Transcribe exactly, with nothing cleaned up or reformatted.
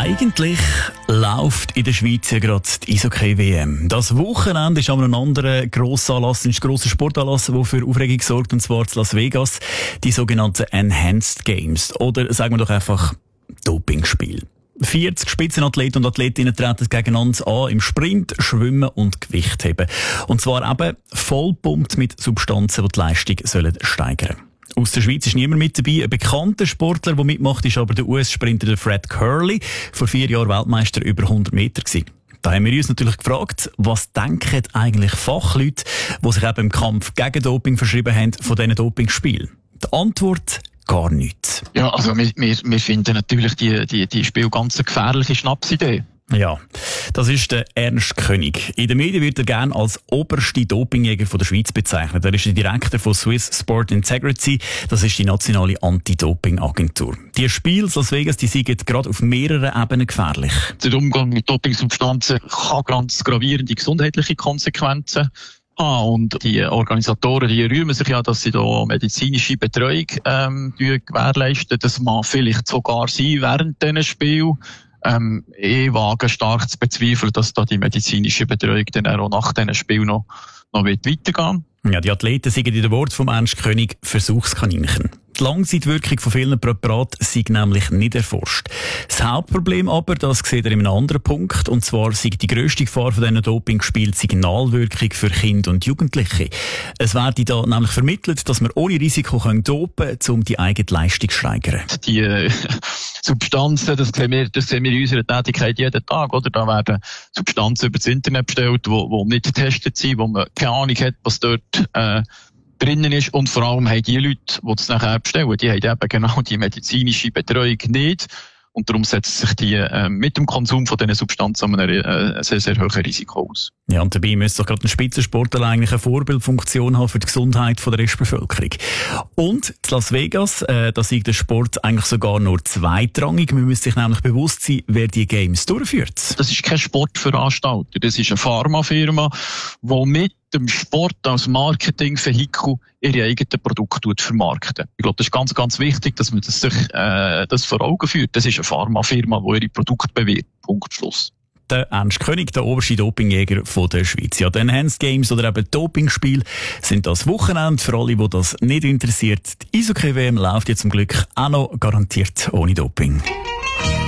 Eigentlich läuft in der Schweiz ja gerade die Eishockey-W M. Das Wochenende ist aber ein anderer grosser Anlass, ein grosser Sportanlass, der für Aufregung sorgt, und zwar in Las Vegas, die sogenannten Enhanced Games. Oder sagen wir doch einfach Dopingspiel. vierzig Spitzenathleten und Athletinnen treten gegeneinander an im Sprint, Schwimmen und Gewichtheben. Und zwar eben vollpumpt mit Substanzen, die die Leistung sollen steigern. Aus der Schweiz ist niemand mit dabei. Ein bekannter Sportler, der mitmacht, ist aber der U S-Sprinter Fred Kerley, vor vier Jahren Weltmeister über hundert Meter gewesen. Da haben wir uns natürlich gefragt, was denken eigentlich Fachleute, die sich eben im Kampf gegen Doping verschrieben haben, von diesen Dopingspielen? Die Antwort: gar nichts. Ja, also wir, wir, wir finden natürlich die, die, die Spiel ganz eine gefährliche Schnapsidee. Ja, das ist der Ernst König. In den Medien wird er gerne als oberste Dopingjäger von der Schweiz bezeichnet. Er ist der Direktor von Swiss Sport Integrity. Das ist die nationale Anti-Doping-Agentur. Die Spiele in Las Vegas, die sind gerade auf mehreren Ebenen gefährlich. Der Umgang mit Dopingsubstanzen kann ganz gravierende gesundheitliche Konsequenzen haben. Und die Organisatoren, die rühmen sich ja, dass sie da medizinische Betreuung ähm, gewährleisten. Das mag vielleicht sogar sein während diesen Spielen. Ähm, ich wage stark zu bezweifeln, dass da die medizinische Betreuung dann auch nach diesen Spielen noch, noch weitergehen wird. Ja, die Athleten sind in den Worten vom Ernst König Versuchskaninchen. Die Langzeitwirkung von vielen Präparaten sei nämlich nicht erforscht. Das Hauptproblem aber, das sieht er in einem anderen Punkt, und zwar sei die grösste Gefahr von diesen Dopingspielen die Signalwirkung für Kinder und Jugendliche. Es werde da nämlich vermittelt, dass man ohne Risiko dopen kann, um die eigene Leistung zu steigern. Die äh, Substanzen, das sehen, wir, das sehen wir in unserer Tätigkeit jeden Tag, oder? Da werden Substanzen über das Internet bestellt, die nicht getestet sind, wo man keine Ahnung hat, was dort äh, drinnen ist, und vor allem haben die Leute, die das nachher bestellen, die haben eben genau die medizinische Betreuung nicht, und darum setzt sich die äh, mit dem Konsum von diesen Substanzen ein äh, sehr, sehr hohes Risiko aus. Ja, und dabei müsste doch gerade ein Spitzensportler eigentlich eine Vorbildfunktion haben für die Gesundheit der Restbevölkerung. Und in Las Vegas, äh, da ist der Sport eigentlich sogar nur zweitrangig. Man müsste sich nämlich bewusst sein, wer die Games durchführt. Das ist kein Sportveranstalter, das ist eine Pharmafirma, die mit dem Sport als Marketingvehikel ihre eigenen Produkte vermarkten. Ich glaube, das ist ganz, ganz wichtig, dass man das sich äh, das vor Augen führt. Das ist eine Pharmafirma, die ihre Produkte bewirbt. Punkt, Schluss. Der Ernst König, der oberste Dopingjäger von der Schweiz. Ja, die Enhanced Games oder eben Dopingspiele sind das Wochenende. Für alle, die das nicht interessiert, die Eishockey-W M läuft jetzt zum Glück auch noch garantiert ohne Doping.